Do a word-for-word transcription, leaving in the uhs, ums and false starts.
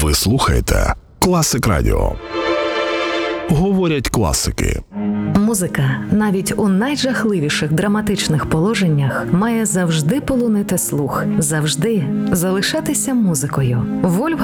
Ви слухаєте Класик Радіо. Говорять класики. Музика, навіть у найжахливіших драматичних положеннях, має завжди полонити слух, завжди залишатися музикою. Вольф